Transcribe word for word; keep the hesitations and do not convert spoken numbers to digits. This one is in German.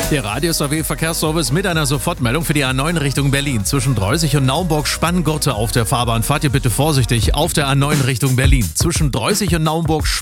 Der Radius A W Verkehrsservice mit einer Sofortmeldung für die A neun Richtung Berlin. Zwischen Dreusig und Naumburg Spanngurte auf der Fahrbahn. Fahrt ihr bitte vorsichtig auf der A neun Richtung Berlin. Zwischen Dreusig und Naumburg